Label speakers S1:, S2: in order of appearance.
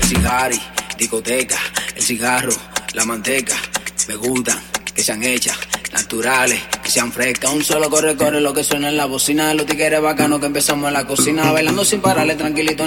S1: Cigari, discoteca, el cigarro, la manteca, me gustan que sean hechas, naturales, que sean frescas. Un solo corre, corre lo que suena en la bocina. Los tigres bacanos que empezamos en la cocina, bailando sin pararle, tranquilito